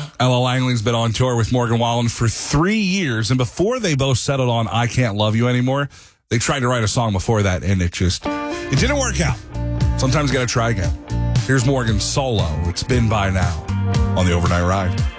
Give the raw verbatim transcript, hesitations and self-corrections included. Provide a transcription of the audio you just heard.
Ella Langley's been on tour with Morgan Wallen for three years, and before they both settled on I Can't Love You Anymore, they tried to write a song before that, and it just, it didn't work out. Sometimes you got to try again. Here's Morgan's solo. It's been by now on the Overnight Ride.